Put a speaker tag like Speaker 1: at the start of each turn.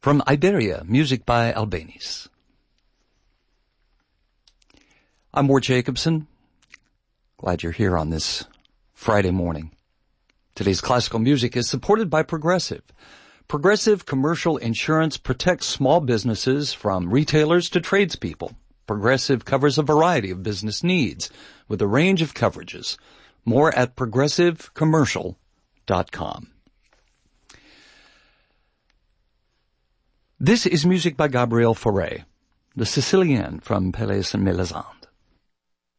Speaker 1: From Iberia, music by Albanese. I'm Ward Jacobson. Glad you're here on this Friday morning. Today's classical music is supported by Progressive. Progressive Commercial Insurance protects small businesses from retailers to tradespeople. Progressive covers a variety of business needs with a range of coverages. More at progressivecommercial.com. This is music by Gabriel Fauré, the Sicilienne from Pelléas and Mélizan.